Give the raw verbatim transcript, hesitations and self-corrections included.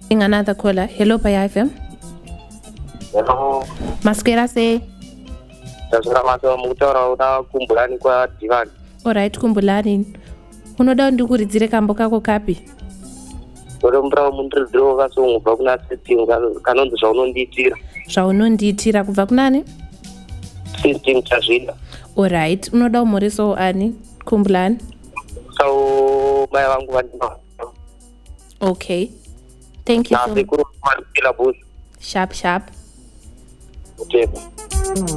Another caller. Hello, Paya F M. Hello. Masquera say. Tasura maso mutoro uda kumbulani kwa divani. Alright, kumbulani. Unoda ndikuridzire kambo kako kapi? Uri mbra mundri dro kaso kubva kuna system kanonzi zvaunondiitira. Zvaunondiitira kubva kunani? System chazvida. Alright, unoda umhoriso ani kumbulani? So mai vangu vandina. Okay. Thank you so much. Sharp, sharp. Okay.